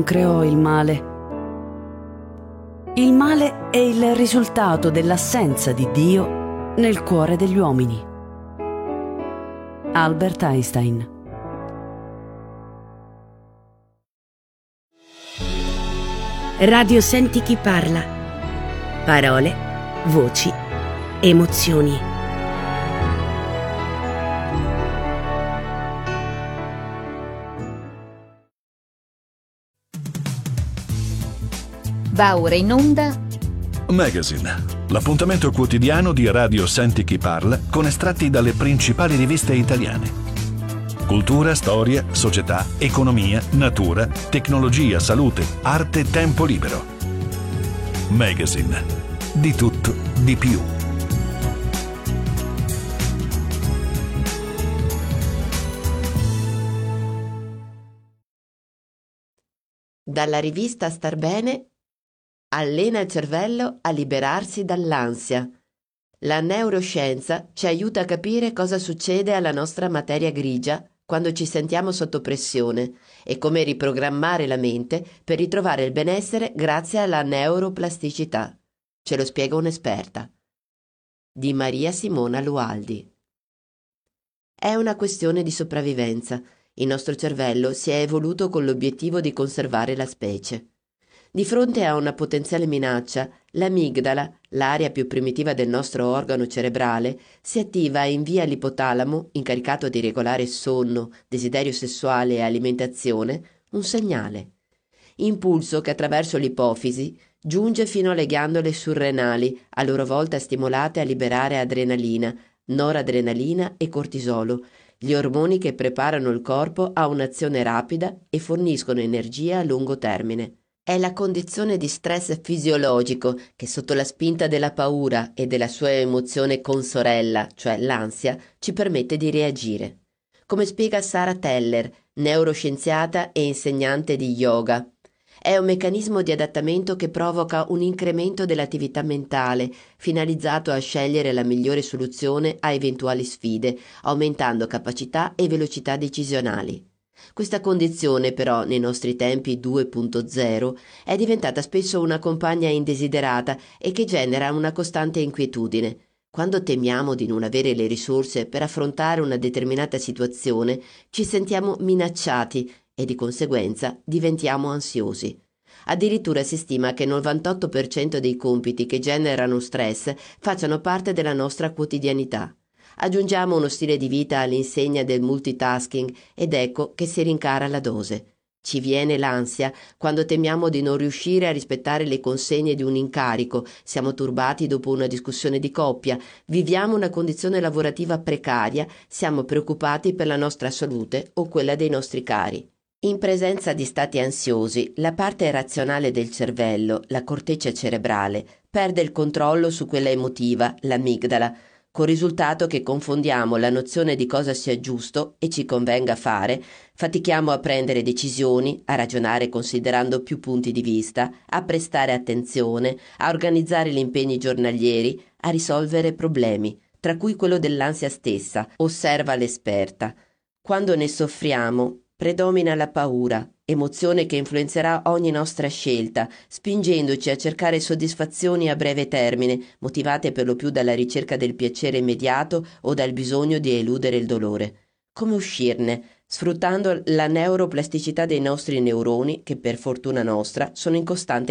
Creò il male. Il male è il risultato dell'assenza di Dio nel cuore degli uomini. Albert Einstein. Radio Senti chi parla. Parole, voci, emozioni. Va ora in onda Magazine, l'appuntamento quotidiano di Radio Senti chi parla con estratti dalle principali riviste italiane. Cultura, storia, società, economia, natura, tecnologia, salute, arte, tempo libero. Magazine, di tutto, di più. Dalla rivista Star Bene. Allena il cervello a liberarsi dall'ansia. La neuroscienza ci aiuta a capire cosa succede alla nostra materia grigia quando ci sentiamo sotto pressione e come riprogrammare la mente per ritrovare il benessere grazie alla neuroplasticità. Ce lo spiega un'esperta. Di Maria Simona Lualdi. È una questione di sopravvivenza. Il nostro cervello si è evoluto con l'obiettivo di conservare la specie. Di fronte a una potenziale minaccia, l'amigdala, l'area più primitiva del nostro organo cerebrale, si attiva e invia all'ipotalamo, incaricato di regolare sonno, desiderio sessuale e alimentazione, un segnale. Impulso che attraverso l'ipofisi giunge fino alle ghiandole surrenali, a loro volta stimolate a liberare adrenalina, noradrenalina e cortisolo, gli ormoni che preparano il corpo a un'azione rapida e forniscono energia a lungo termine. È la condizione di stress fisiologico che sotto la spinta della paura e della sua emozione consorella, cioè l'ansia, ci permette di reagire. Come spiega Sara Teller, neuroscienziata e insegnante di yoga, è un meccanismo di adattamento che provoca un incremento dell'attività mentale, finalizzato a scegliere la migliore soluzione a eventuali sfide, aumentando capacità e velocità decisionali. Questa condizione però nei nostri tempi 2.0 è diventata spesso una compagna indesiderata e che genera una costante inquietudine. Quando temiamo di non avere le risorse per affrontare una determinata situazione, ci sentiamo minacciati e di conseguenza diventiamo ansiosi. Addirittura si stima che il 98% dei compiti che generano stress facciano parte della nostra quotidianità. Aggiungiamo uno stile di vita all'insegna del multitasking ed ecco che si rincara la dose. Ci viene l'ansia quando temiamo di non riuscire a rispettare le consegne di un incarico, siamo turbati dopo una discussione di coppia, viviamo una condizione lavorativa precaria, siamo preoccupati per la nostra salute o quella dei nostri cari. In presenza di stati ansiosi, la parte razionale del cervello, la corteccia cerebrale, perde il controllo su quella emotiva, l'amigdala, col risultato che confondiamo la nozione di cosa sia giusto e ci convenga fare, fatichiamo a prendere decisioni, a ragionare considerando più punti di vista, a prestare attenzione, a organizzare gli impegni giornalieri, a risolvere problemi, tra cui quello dell'ansia stessa, osserva l'esperta. Quando ne soffriamo, predomina la paura, emozione che influenzerà ogni nostra scelta, spingendoci a cercare soddisfazioni a breve termine, motivate per lo più dalla ricerca del piacere immediato o dal bisogno di eludere il dolore. Come uscirne? Sfruttando la neuroplasticità dei nostri neuroni, che per fortuna nostra sono in costante